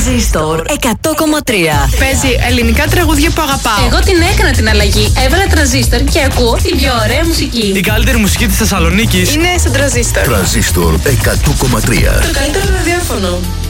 Τρανζίστορ 100,3. Παίζει ελληνικά τραγούδια που αγαπάω. Εγώ την έκανα την αλλαγή. Έβαλα Τρανζίστορ και ακούω την πιο ωραία μουσική. Η καλύτερη μουσική της Θεσσαλονίκης είναι στο Τρανζίστορ. Τρανζίστορ 100,3. Το καλύτερο ραδιόφωνο.